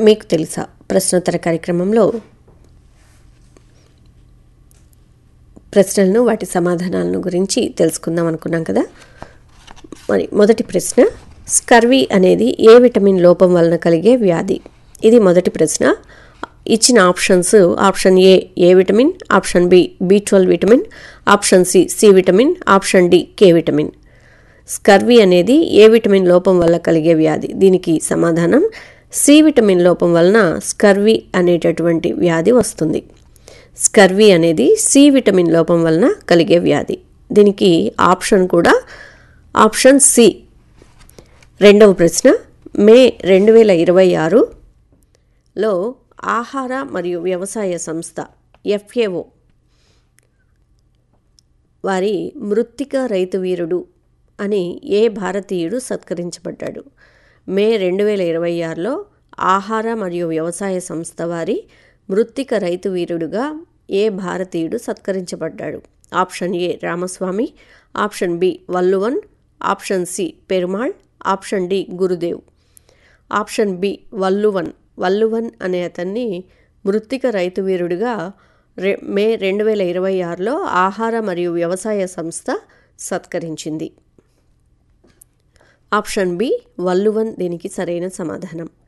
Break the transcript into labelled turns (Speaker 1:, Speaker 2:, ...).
Speaker 1: మీకు తెలుసా ప్రశ్నోత్తర కార్యక్రమంలో ప్రశ్నలను వాటి సమాధానాలను గురించి తెలుసుకుందాం అనుకున్నాం కదా. మరి మొదటి ప్రశ్న, స్కర్వీ అనేది ఏ విటమిన్ లోపం వలన కలిగే వ్యాధి? ఇది మొదటి ప్రశ్న. ఇచ్చిన options: option A vitamin, option B12 vitamin, option C vitamin, option D K vitamin. Scurvy అనేది ఏ విటమిన్ లోపం వల్ల కలిగే వ్యాధి? దీనికి సమాధానం సి విటమిన్ లోపం వలన స్కర్వీ అనేటటువంటి వ్యాధి వస్తుంది. స్కర్వీ అనేది సి విటమిన్ లోపం వలన కలిగే వ్యాధి. దీనికి ఆప్షన్ కూడా ఆప్షన్ సి. రెండవ ప్రశ్న, మే 2026లో ఆహార మరియు వ్యవసాయ సంస్థ FAO వారి మృత్తిక రైతు వీరుడు అని ఏ భారతీయుడు సత్కరించబడ్డాడు? మే 2026లో ఆహార మరియు వ్యవసాయ సంస్థ వారి మృత్తిక రైతు వీరుడుగా ఏ భారతీయుడు సత్కరించబడ్డాడు? Option A Ramaswamy, option B Valluvan, option C Perumal, option D Gurudev. Option B Valluvan అనే అతన్ని మృత్తిక రైతు వీరుడిగా మే 2026లో ఆహార మరియు వ్యవసాయ సంస్థ సత్కరించింది. ఆప్షన్ బి వల్లువన్ దీనికి సరైన సమాధానం.